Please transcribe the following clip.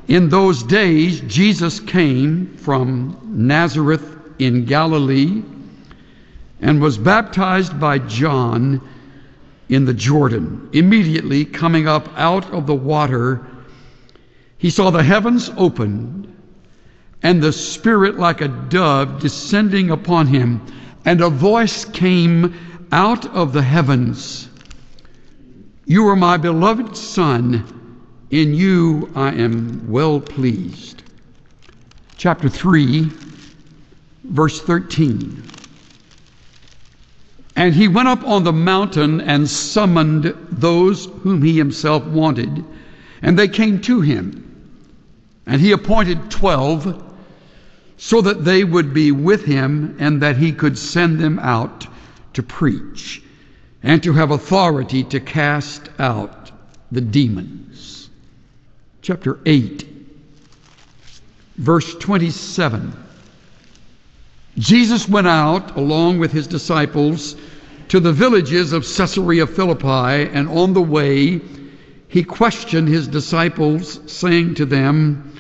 In those days, Jesus came from Nazareth in Galilee and was baptized by John in the Jordan. Immediately coming up out of the water, he saw the heavens opened and the Spirit like a dove descending upon him. And a voice came out of the heavens, "You are my beloved Son, in you I am well pleased." Chapter 3, verse 13. And he went up on the mountain and summoned those whom he himself wanted, and they came to him. And he appointed 12, so that they would be with him, and that he could send them out to preach, and to have authority to cast out the demons. Chapter 8, verse 27. Jesus went out along with his disciples to the villages of Caesarea Philippi, and on the way he questioned his disciples, saying to them,